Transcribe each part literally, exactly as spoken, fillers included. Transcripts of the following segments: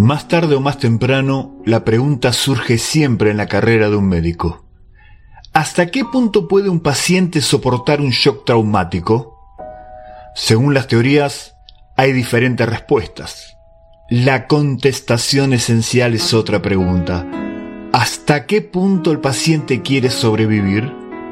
Más tarde o más temprano, la pregunta surge siempre en la carrera de un médico. ¿Hasta qué punto puede un paciente soportar un shock traumático? Según las teorías, hay diferentes respuestas. La contestación esencial es otra pregunta. ¿Hasta qué punto el paciente quiere sobrevivir?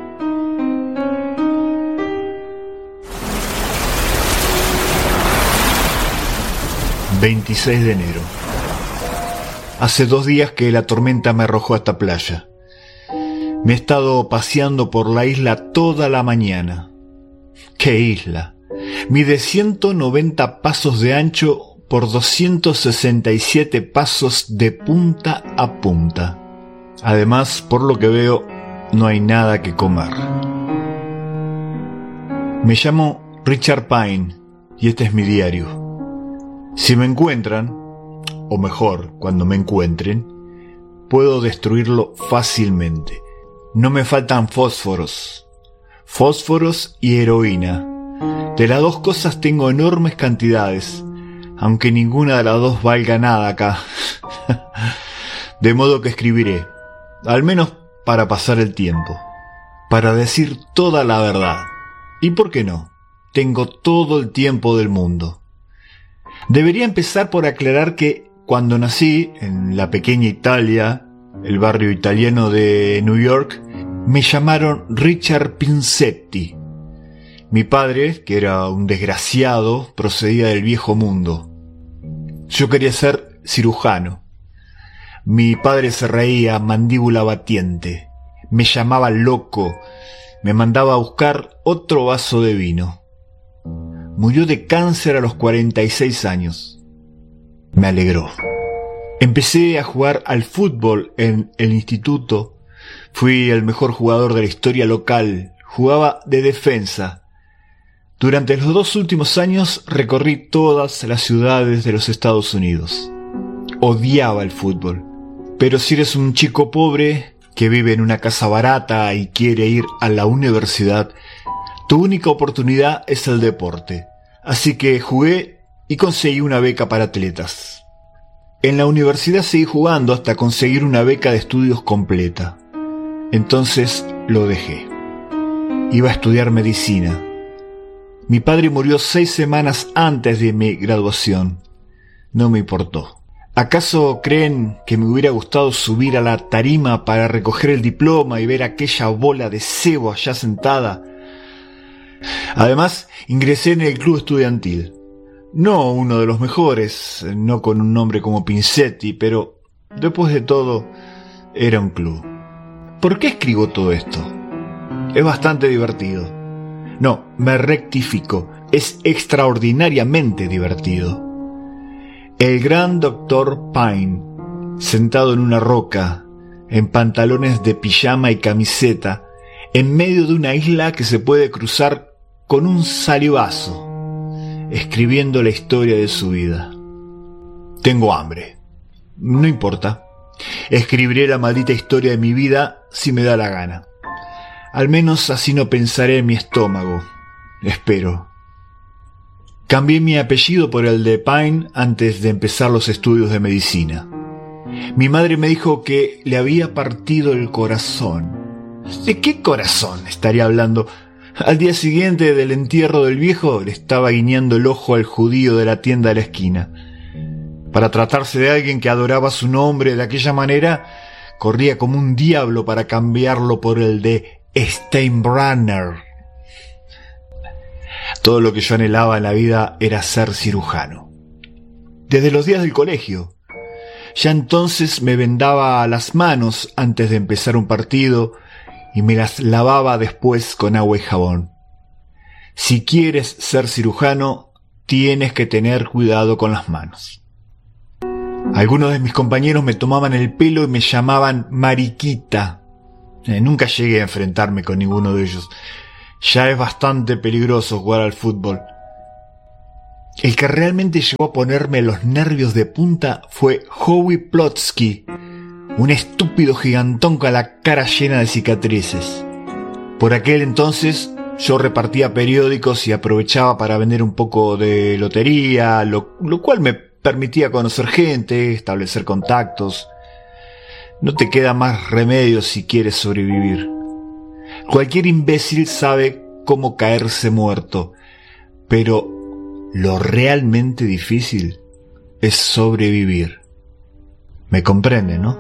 veintiséis de enero. Hace dos días que la tormenta me arrojó a esta playa. Me he estado paseando por la isla toda la mañana. ¿Qué isla? Mide ciento noventa pasos de ancho por doscientos sesenta y siete pasos de punta a punta. Además, por lo que veo, no hay nada que comer. Me llamo Richard Pine y este es mi diario. Si me encuentran, o mejor, cuando me encuentren, puedo destruirlo fácilmente. No me faltan fósforos. Fósforos y heroína. De las dos cosas tengo enormes cantidades, aunque ninguna de las dos valga nada acá. De modo que escribiré, al menos para pasar el tiempo, para decir toda la verdad. ¿Y por qué no? Tengo todo el tiempo del mundo. Debería empezar por aclarar que cuando nací en la pequeña Italia, el barrio italiano de New York, me llamaron Richard Pinsetti. Mi padre, que era un desgraciado, procedía del viejo mundo. Yo quería ser cirujano. Mi padre se reía, mandíbula batiente. Me llamaba loco. Me mandaba a buscar otro vaso de vino. Murió de cáncer a los cuarenta y seis años. Me alegró. Empecé a jugar al fútbol en el instituto. Fui el mejor jugador de la historia local. Jugaba de defensa. Durante los dos últimos años recorrí todas las ciudades de los Estados Unidos. Odiaba el fútbol. Pero si eres un chico pobre que vive en una casa barata y quiere ir a la universidad, tu única oportunidad es el deporte. Así que jugué y conseguí una beca para atletas. En la universidad seguí jugando hasta conseguir una beca de estudios completa. Entonces lo dejé. Iba a estudiar medicina. Mi padre murió seis semanas antes de mi graduación. No me importó. ¿Acaso creen que me hubiera gustado subir a la tarima para recoger el diploma y ver aquella bola de cebo allá sentada? Además, ingresé en el club estudiantil. No uno de los mejores, no con un nombre como Pinsetti, pero después de todo, era un club. ¿Por qué escribo todo esto? Es bastante divertido. No, me rectifico, es extraordinariamente divertido. El gran doctor Pine, sentado en una roca, en pantalones de pijama y camiseta, en medio de una isla que se puede cruzar con un salivazo, escribiendo la historia de su vida. Tengo hambre. No importa. Escribiré la maldita historia de mi vida si me da la gana. Al menos así no pensaré en mi estómago. Espero. Cambié mi apellido por el de Pine antes de empezar los estudios de medicina. Mi madre me dijo que le había partido el corazón. ¿De qué corazón estaría hablando? Al día siguiente del entierro del viejo le estaba guiñando el ojo al judío de la tienda de la esquina. Para tratarse de alguien que adoraba su nombre de aquella manera, corría como un diablo para cambiarlo por el de Steinbrenner. Todo lo que yo anhelaba en la vida era ser cirujano. Desde los días del colegio. Ya entonces me vendaba las manos antes de empezar un partido y me las lavaba después con agua y jabón. Si quieres ser cirujano, tienes que tener cuidado con las manos. Algunos de mis compañeros me tomaban el pelo y me llamaban Mariquita. Eh, nunca llegué a enfrentarme con ninguno de ellos. Ya es bastante peligroso jugar al fútbol. El que realmente llegó a ponerme los nervios de punta fue Howie Plotsky, un estúpido gigantón con la cara llena de cicatrices. Por aquel entonces yo repartía periódicos y aprovechaba para vender un poco de lotería, lo, lo cual me permitía conocer gente, establecer contactos. No te queda más remedio si quieres sobrevivir. Cualquier imbécil sabe cómo caerse muerto, pero lo realmente difícil es sobrevivir. ¿Me comprende, no?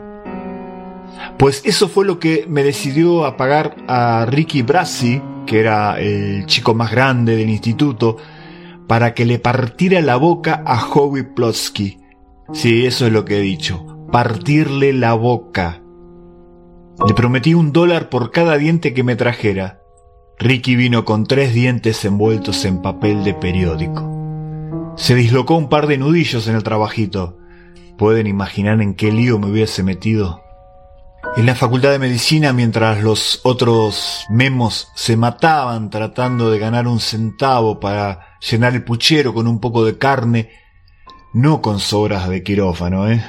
Pues eso fue lo que me decidió a pagar a Ricky Brasi, que era el chico más grande del instituto, para que le partiera la boca a Howie Plotsky. Sí, eso es lo que he dicho. Partirle la boca. Le prometí un dólar por cada diente que me trajera. Ricky vino con tres dientes envueltos en papel de periódico. Se dislocó un par de nudillos en el trabajito. ¿Pueden imaginar en qué lío me hubiese metido? En la facultad de medicina, mientras los otros memos se mataban tratando de ganar un centavo para llenar el puchero con un poco de carne, no con sobras de quirófano, ¿eh?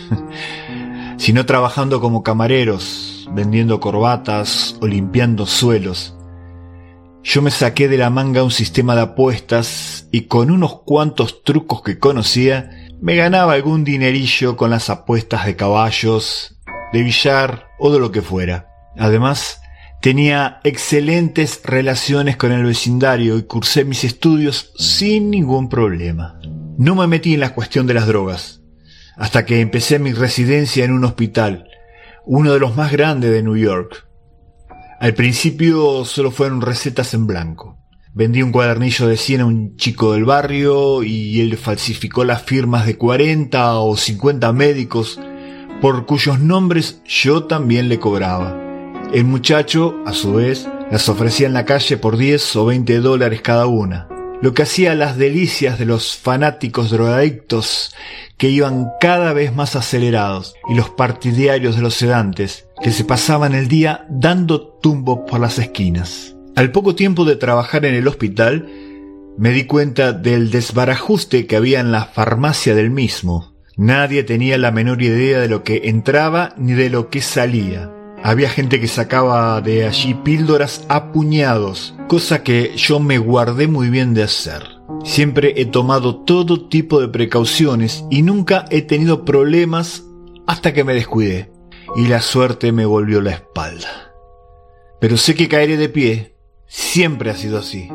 sino trabajando como camareros, vendiendo corbatas o limpiando suelos. Yo me saqué de la manga un sistema de apuestas y con unos cuantos trucos que conocía, me ganaba algún dinerillo con las apuestas de caballos, de billar o de lo que fuera. Además, tenía excelentes relaciones con el vecindario y cursé mis estudios sin ningún problema. No me metí en la cuestión de las drogas, hasta que empecé mi residencia en un hospital, uno de los más grandes de New York. Al principio solo fueron recetas en blanco. Vendí un cuadernillo de cien a un chico del barrio y él falsificó las firmas de cuarenta o cincuenta médicos por cuyos nombres yo también le cobraba. El muchacho, a su vez, las ofrecía en la calle por diez o veinte dólares cada una, lo que hacía las delicias de los fanáticos drogadictos que iban cada vez más acelerados y los partidarios de los sedantes que se pasaban el día dando tumbos por las esquinas. Al poco tiempo de trabajar en el hospital, me di cuenta del desbarajuste que había en la farmacia del mismo. Nadie tenía la menor idea de lo que entraba ni de lo que salía. Había gente que sacaba de allí píldoras a puñados, cosa que yo me guardé muy bien de hacer. Siempre he tomado todo tipo de precauciones y nunca he tenido problemas hasta que me descuidé y la suerte me volvió la espalda. Pero sé que caeré de pie, siempre ha sido así.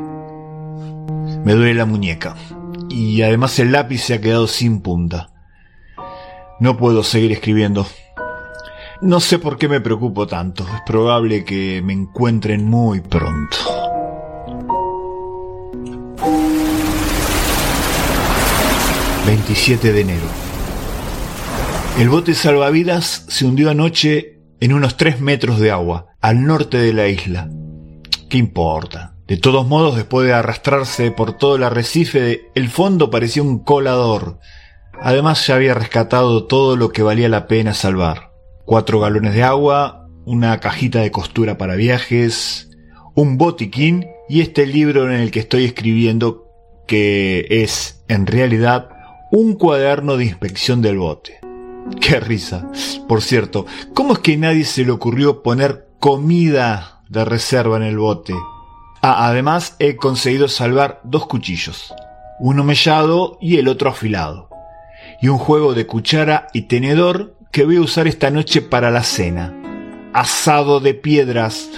Me duele la muñeca y además el lápiz se ha quedado sin punta. No puedo seguir escribiendo. No sé por qué me preocupo tanto. Es probable que me encuentren muy pronto. veintisiete de enero. El bote salvavidas se hundió anoche en unos tres metros de agua, al norte de la isla. ¿Qué importa? De todos modos, después de arrastrarse por todo el arrecife, el fondo parecía un colador. Además, ya había rescatado todo lo que valía la pena salvar. Cuatro galones de agua, una cajita de costura para viajes, un botiquín y este libro en el que estoy escribiendo, que es, en realidad, un cuaderno de inspección del bote. ¡Qué risa! Por cierto, ¿cómo es que nadie se le ocurrió poner comida de reserva en el bote? Ah, además he conseguido salvar dos cuchillos, uno mellado y el otro afilado, y un juego de cuchara y tenedor que voy a usar esta noche para la cena. Asado de piedras.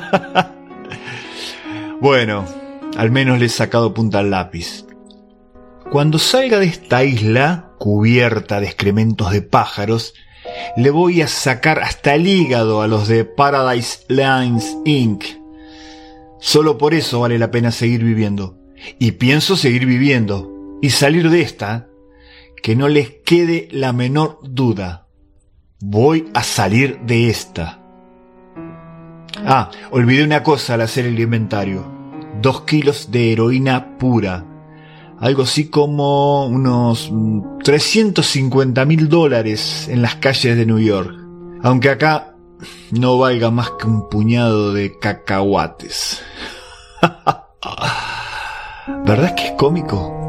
Bueno, al menos le he sacado punta al lápiz. Cuando salga de esta isla, cubierta de excrementos de pájaros, le voy a sacar hasta el hígado a los de Paradise Lines incorporated. Solo por eso vale la pena seguir viviendo. Y pienso seguir viviendo. Y salir de esta, que no les quede la menor duda. Voy a salir de esta. Ah, olvidé una cosa al hacer el inventario. Dos kilos de heroína pura. Algo así como unos trescientos cincuenta mil dólares en las calles de New York. Aunque acá no valga más que un puñado de cacahuates. ¿Verdad que es cómico?